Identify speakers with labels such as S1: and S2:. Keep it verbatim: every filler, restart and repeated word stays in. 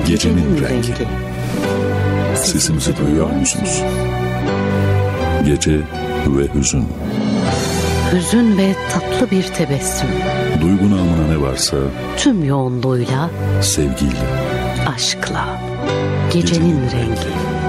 S1: Gecenin rengi. Sesimizi duyuyor musunuz? Gece ve hüzün.
S2: Hüzün ve tatlı bir tebessüm.
S1: Duygu namına ne varsa
S2: Tüm yoğunluğuyla,
S1: sevgiyle,
S2: aşkla. Gecenin,
S1: Gecenin
S2: rengi.
S1: rengi.